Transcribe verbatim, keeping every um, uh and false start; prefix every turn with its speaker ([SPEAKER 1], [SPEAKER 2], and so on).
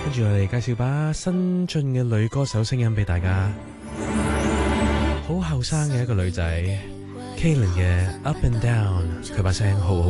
[SPEAKER 1] 跟住我哋介紹把新晉嘅女歌手聲音俾大家，好後生嘅一個女仔 Kaylin 嘅 Up and Down， 佢把聲好好